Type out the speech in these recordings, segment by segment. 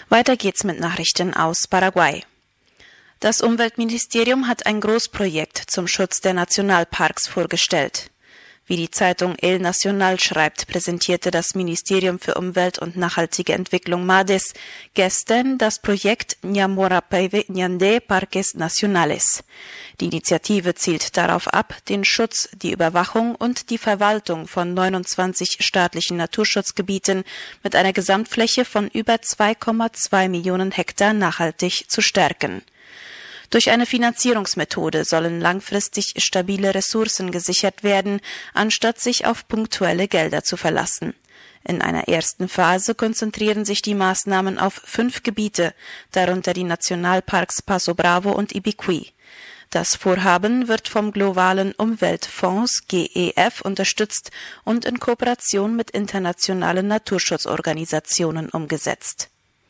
Weiter geht's mit Nachrichten aus Paraguay. Das Umweltministerium hat ein Großprojekt zum Schutz der Nationalparks vorgestellt. Wie die Zeitung El Nacional schreibt, präsentierte das Ministerium für Umwelt und nachhaltige Entwicklung MADES gestern das Projekt Ñamorapeve Ñande Parques Nacionales. Die Initiative zielt darauf ab, den Schutz, die Überwachung und die Verwaltung von 29 staatlichen Naturschutzgebieten mit einer Gesamtfläche von über 2,2 Millionen Hektar nachhaltig zu stärken. Durch eine Finanzierungsmethode sollen langfristig stabile Ressourcen gesichert werden, anstatt sich auf punktuelle Gelder zu verlassen. In einer ersten Phase konzentrieren sich die Maßnahmen auf 5 Gebiete, darunter die Nationalparks Paso Bravo und Ibiquí. Das Vorhaben wird vom Globalen Umweltfonds GEF unterstützt und in Kooperation mit internationalen Naturschutzorganisationen umgesetzt.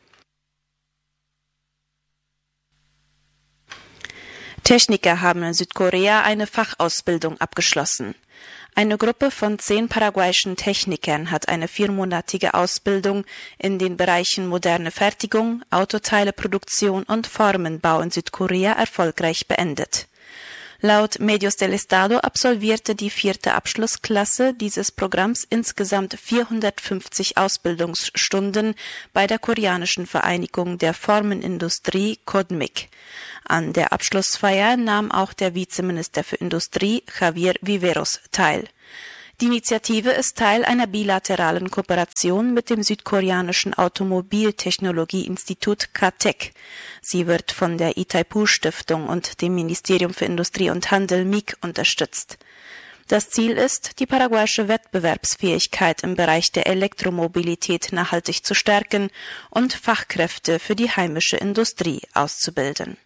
Techniker haben in Südkorea eine Fachausbildung abgeschlossen. Eine Gruppe von 10 paraguayischen Technikern hat eine 4-monatige Ausbildung in den Bereichen moderne Fertigung, Autoteileproduktion und Formenbau in Südkorea erfolgreich beendet. Laut Medios del Estado absolvierte die 4. Abschlussklasse dieses Programms insgesamt 450 Ausbildungsstunden bei der koreanischen Vereinigung der Formenindustrie KODMIC. An der Abschlussfeier nahm auch der Vizeminister für Industrie Javier Viveros teil. Die Initiative ist Teil einer bilateralen Kooperation mit dem südkoreanischen Automobiltechnologieinstitut KTEC. Sie wird von der Itaipu-Stiftung und dem Ministerium für Industrie und Handel MIG unterstützt. Das Ziel ist, die paraguayische Wettbewerbsfähigkeit im Bereich der Elektromobilität nachhaltig zu stärken und Fachkräfte für die heimische Industrie auszubilden.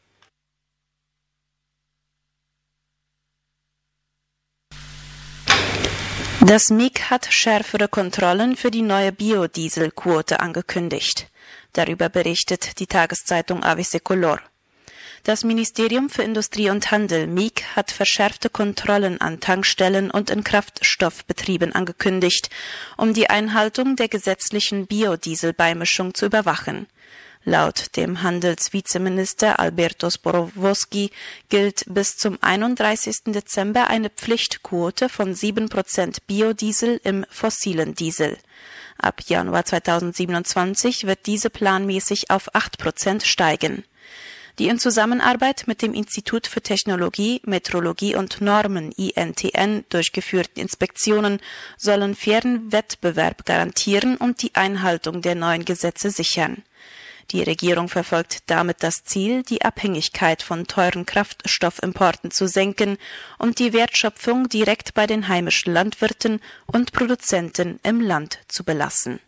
Das MIG hat schärfere Kontrollen für die neue Biodieselquote angekündigt. Darüber berichtet die Tageszeitung ABC Color. Das Ministerium für Industrie und Handel MIG hat verschärfte Kontrollen an Tankstellen und in Kraftstoffbetrieben angekündigt, um die Einhaltung der gesetzlichen Biodieselbeimischung zu überwachen. Laut dem Handelsvizeminister Alberto Sporowski gilt bis zum 31. Dezember eine Pflichtquote von 7% Biodiesel im fossilen Diesel. Ab Januar 2027 wird diese planmäßig auf 8% steigen. Die in Zusammenarbeit mit dem Institut für Technologie, Metrologie und Normen INTN durchgeführten Inspektionen sollen fairen Wettbewerb garantieren und die Einhaltung der neuen Gesetze sichern. Die Regierung verfolgt damit das Ziel, die Abhängigkeit von teuren Kraftstoffimporten zu senken und die Wertschöpfung direkt bei den heimischen Landwirten und Produzenten im Land zu belassen.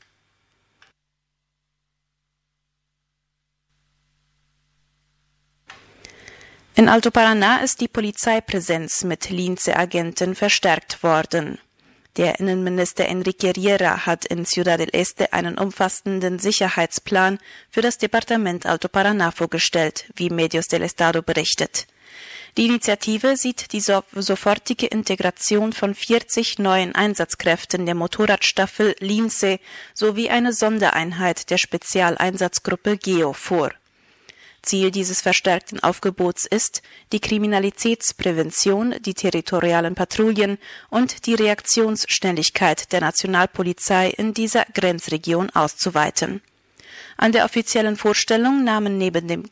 In Alto Paraná ist die Polizeipräsenz mit Lince-Agenten verstärkt worden. Der Innenminister Enrique Riera hat in Ciudad del Este einen umfassenden Sicherheitsplan für das Departement Alto Paraná vorgestellt, wie Medios del Estado berichtet. Die Initiative sieht die sofortige Integration von 40 neuen Einsatzkräften der Motorradstaffel Lince sowie eine Sondereinheit der Spezialeinsatzgruppe GEO vor. Ziel dieses verstärkten Aufgebots ist, die Kriminalitätsprävention, die territorialen Patrouillen und die Reaktionsschnelligkeit der Nationalpolizei in dieser Grenzregion auszuweiten. An der offiziellen Vorstellung nahmen neben dem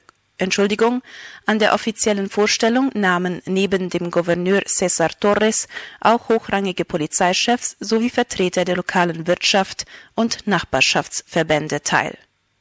Gouverneur César Torres auch hochrangige Polizeichefs sowie Vertreter der lokalen Wirtschaft und Nachbarschaftsverbände teil.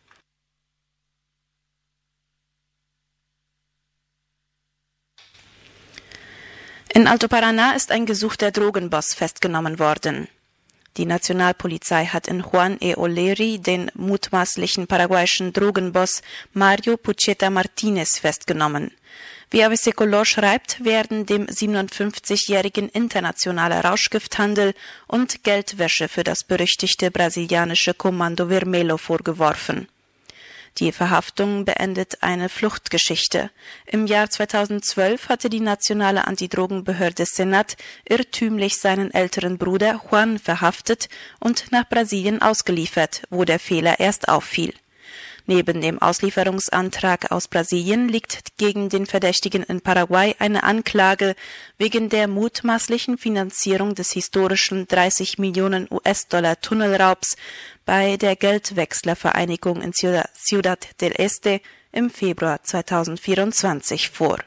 In Alto Paraná ist ein gesuchter Drogenboss festgenommen worden. Die Nationalpolizei hat in Juan E. Oleri den mutmaßlichen paraguayischen Drogenboss Mario Pucheta Martínez festgenommen. Wie ABC Color schreibt, werden dem 57-jährigen internationaler Rauschgifthandel und Geldwäsche für das berüchtigte brasilianische Comando Vermelho vorgeworfen. Die Verhaftung beendet eine Fluchtgeschichte. Im Jahr 2012 hatte die nationale Antidrogenbehörde Senat irrtümlich seinen älteren Bruder Juan verhaftet und nach Brasilien ausgeliefert, wo der Fehler erst auffiel. Neben dem Auslieferungsantrag aus Brasilien liegt gegen den Verdächtigen in Paraguay eine Anklage wegen der mutmaßlichen Finanzierung des historischen 30 Millionen US-Dollar Tunnelraubs bei der Geldwechslervereinigung in Ciudad del Este im Februar 2024 vor.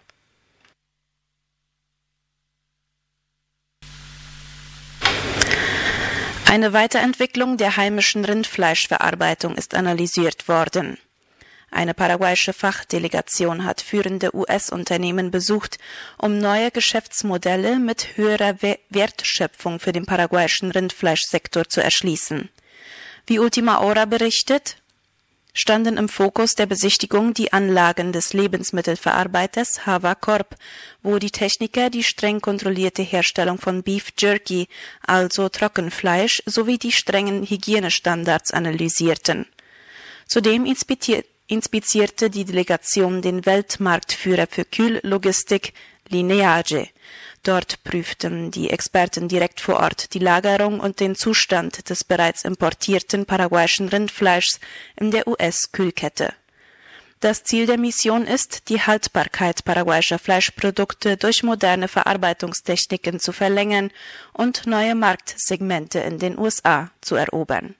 Eine Weiterentwicklung der heimischen Rindfleischverarbeitung ist analysiert worden. Eine paraguayische Fachdelegation hat führende US-Unternehmen besucht, um neue Geschäftsmodelle mit höherer Wertschöpfung für den paraguayischen Rindfleischsektor zu erschließen. Wie Ultima Hora berichtet, standen im Fokus der Besichtigung die Anlagen des Lebensmittelverarbeiters Hava Corp, wo die Techniker die streng kontrollierte Herstellung von Beef Jerky, also Trockenfleisch, sowie die strengen Hygienestandards analysierten. Zudem inspizierte die Delegation den Weltmarktführer für Kühllogistik Lineage. Dort prüften die Experten direkt vor Ort die Lagerung und den Zustand des bereits importierten paraguayischen Rindfleischs in der US-Kühlkette. Das Ziel der Mission ist, die Haltbarkeit paraguayischer Fleischprodukte durch moderne Verarbeitungstechniken zu verlängern und neue Marktsegmente in den USA zu erobern.